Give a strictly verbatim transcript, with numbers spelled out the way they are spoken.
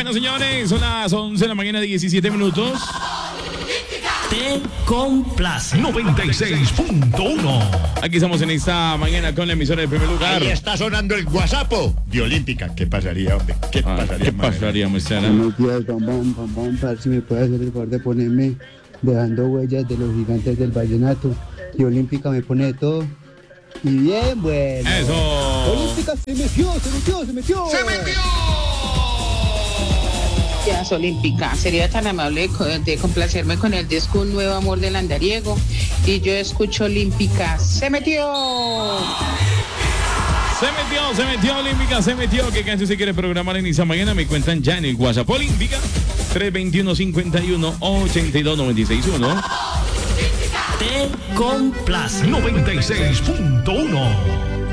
Bueno, señores, son las once de la mañana, diecisiete minutos. Te complace. noventa y seis punto uno. Aquí estamos en esta mañana con la emisora del primer lugar. Ahí está sonando el WhatsApp de Olímpica. ¿Qué pasaría, hombre? ¿Qué Ah, pasaría, ¿Qué madre? pasaría, muchacha? Buenos días, bombón, bombón, para ver si me puede hacer el favor de ponerme dejando huellas de los gigantes del vallenato. Y Olímpica me pone de todo. Y bien, bueno. Eso. Olímpica se metió, se metió, se metió. ¡Se metió! Gracias, Olímpica. Sería tan amable de, co- de complacerme con el disco Un Nuevo Amor del Andariego. Y yo escucho Olímpica. ¡Se metió! Se metió, se metió Olímpica, se metió. ¿Qué canción se quiere programar en esta mañana? Me cuentan ya en el WhatsApp Olímpica. tres veintiuno, cincuenta y uno, ochenta y dos, noventa y seis uno. Te complace. noventa y seis punto uno.